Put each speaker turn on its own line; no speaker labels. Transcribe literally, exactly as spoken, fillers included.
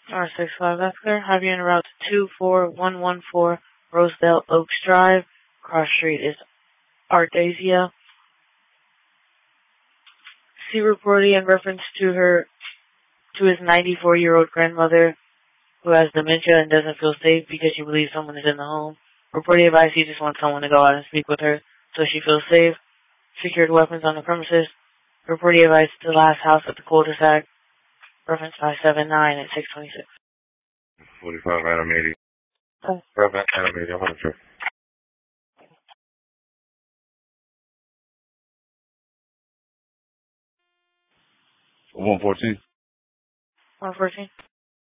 R six five, that's clear. Have you en route to two four one one four Rosedale Oaks Drive. Cross street is Artesia. See reportee in reference to her, to his ninety-four-year-old grandmother who has dementia and doesn't feel safe because she believes someone is in the home. Reportee advised he just wants someone to go out and speak with her so she feels safe. Secured weapons on the premises. Reportee advised the last house at the cul-de-sac. Reference five seven nine at six twenty-six.
forty-five Adam eighty.
Oh.
Reference Adam eighty, I'm on the trip. one fourteen.
one fourteen.